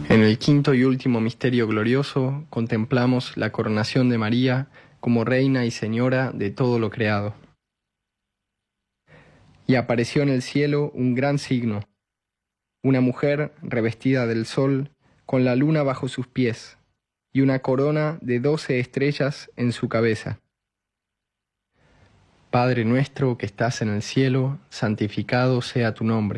En el quinto y último misterio glorioso contemplamos la coronación de María como Reina y Señora de todo lo creado. Y apareció en el cielo un gran signo, una mujer revestida del sol, con la luna bajo sus pies, y una corona de 12 estrellas en su cabeza. Padre nuestro que estás en el cielo, santificado sea tu nombre.